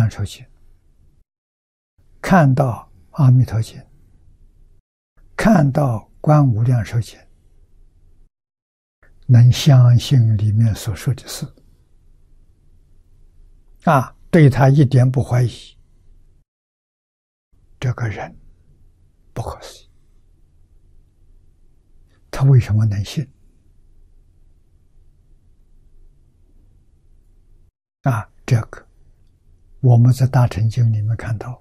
量寿经，看到阿弥陀经，看到观无量寿经，能相信里面所说的事，对他一点不怀疑，这个人不可思议。他为什么能信？这个我们在大乘经里面看到，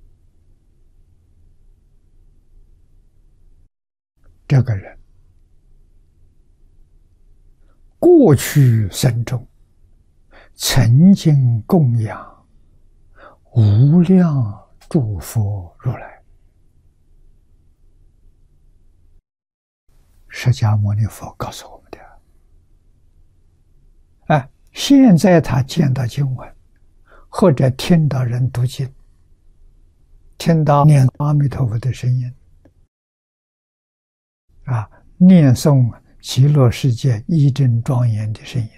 这个人过去生中曾经供养无量诸佛如来，释迦牟尼佛告诉我们的。现在他见到经文，或者听到人读经，听到念阿弥陀佛的声音，念诵极乐世界义正庄严的声音，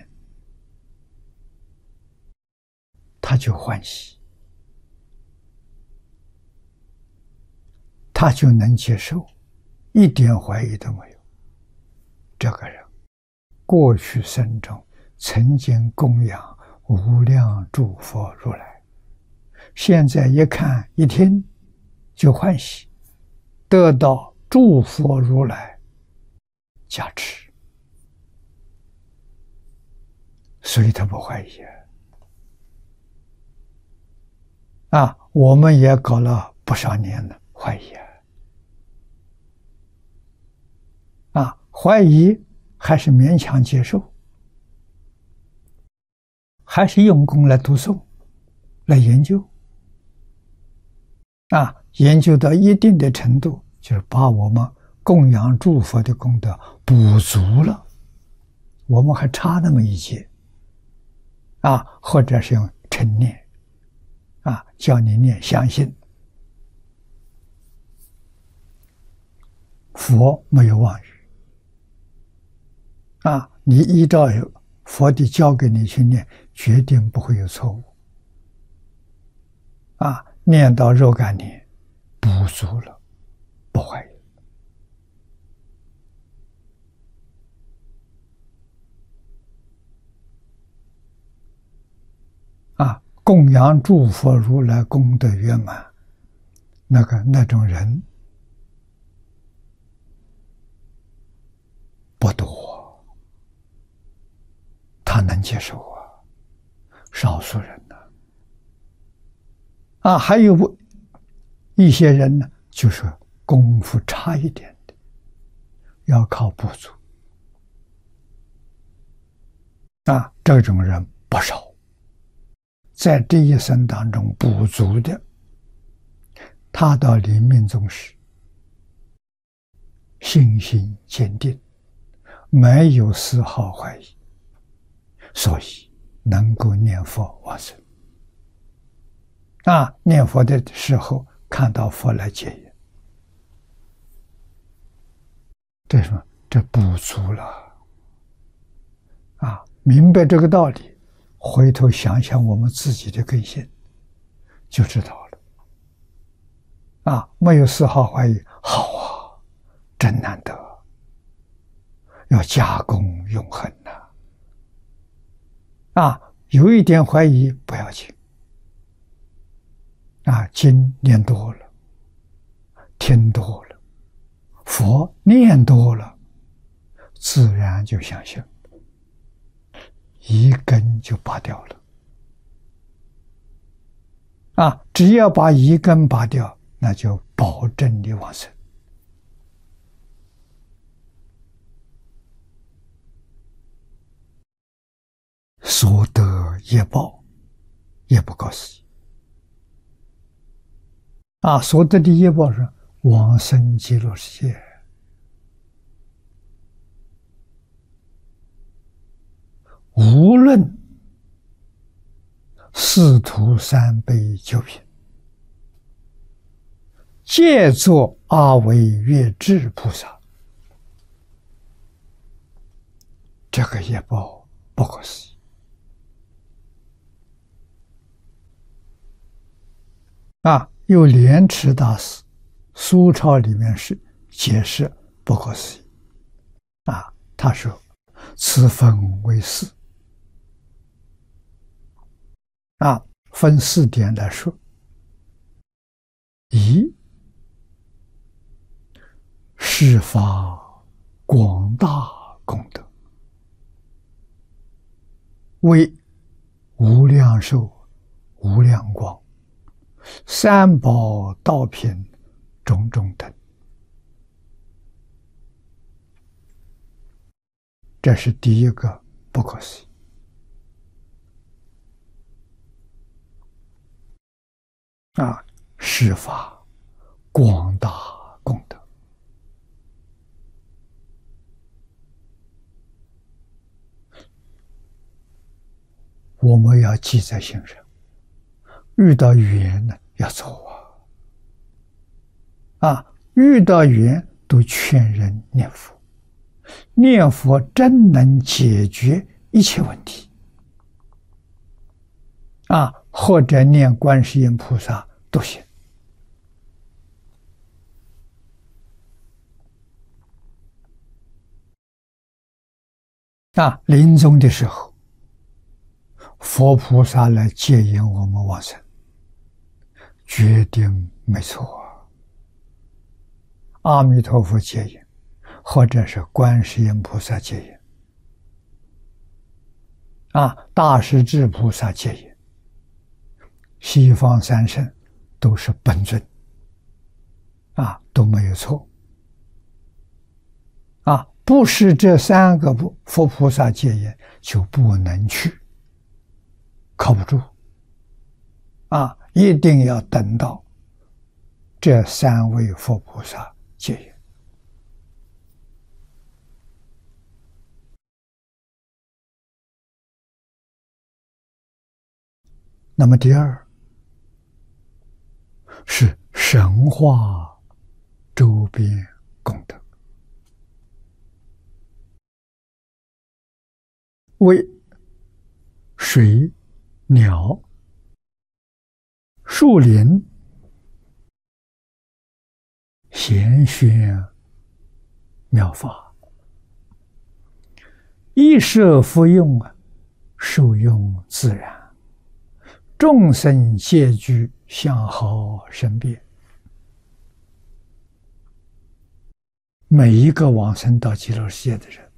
他就欢喜，他就能接受，一点怀疑都没有。这个人过去生中曾经供养无量诸佛如来，现在一看一听就欢喜，得到诸佛如来加持，所以他不怀疑。我们也搞了不少年了，怀疑怀疑还是勉强接受，还是用功来读诵，来研究。研究到一定的程度，就是把我们供养诸佛的功德补足了，我们还差那么一截，或者是用称念，叫你念相信。佛没有妄语，你依照佛的教给你去念，决定不会有错误。念到肉感念，补足了，不怀疑。供养诸佛如来功德圆满，那种人不多，他能接受少数人还有一些人呢，就是功夫差一点的，要靠补足。这种人不少，在这一生当中补足的，他到临命终时信心坚定，没有丝毫怀疑，所以能够念佛往生。念佛的时候看到佛来接引，这什么？这补足了。明白这个道理，回头想想我们自己的根性，就知道了。没有丝毫怀疑，好真难得，要加功永恒有一点怀疑不要紧。经念多了，听多了，佛念多了，自然就相信，一根就拔掉了。只要把一根拔掉，那就保证你往生。所得业报也不可思议。所得的业报是往生极乐世界，无论四土三悲九品，皆作阿惟越致菩萨。这个业报不可思议。 有莲池大师苏钞里面是解释不可思议他说此分为四分4点来说：一，是发广大功德，为无量寿、无量光、三宝道品种种等。这是第一个不可思议是发广大功德。我们要记在心上，遇到缘呢要走遇到缘都劝人念佛，念佛真能解决一切问题或者念观世音菩萨都行临终的时候，佛菩萨来接引我们往生，决定没错阿弥陀佛接引，或者是观世音菩萨接引大势至菩萨接引，西方三圣都是本尊都没有错不是这3个佛菩萨接引就不能去，靠不住一定要等到这3位佛菩萨接引。那么第二是神化周边功德，为水、鸟、树林贤宣妙法，一摄复用受用自然，众生皆具相好生变。每一个往生到极乐世界的人，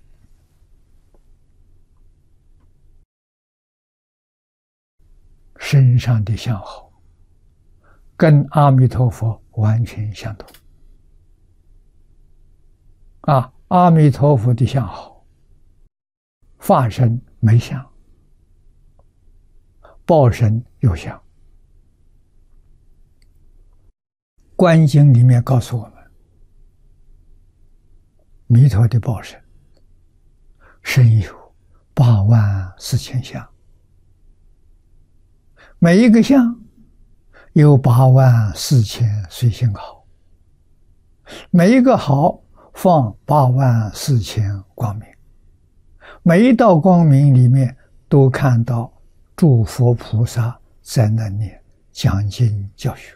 身上的相好跟阿弥陀佛完全相同阿弥陀佛的相好，法身没相，报身有相。观经里面告诉我们，弥陀的报身身有84000相，每一个相有84000随行好，每一个好放84000光明，每一道光明里面都看到诸佛菩萨在那里讲经教学。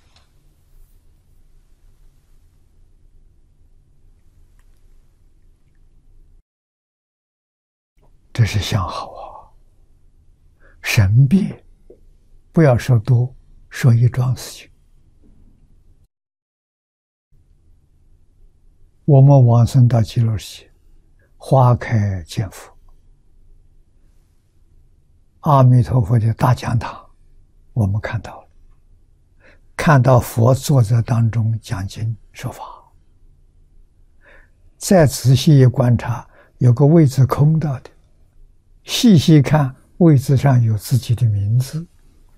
这是相好神变，不要说多，说一桩事情。我们往生到极乐世界，花开见佛，阿弥陀佛的大讲堂我们看到了，看到佛坐在当中讲经说法，再仔细一观察，有个位置空到的，细细看位置上有自己的名字，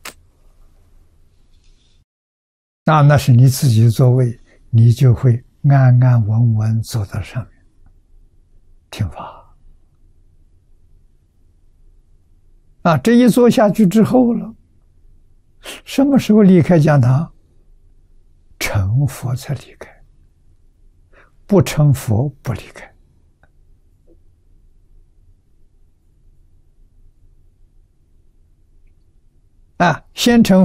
那是你自己的座位，你就会安安稳稳走到上面听法这一坐下去之后了，什么时候离开讲堂？成佛才离开，不成佛不离开先成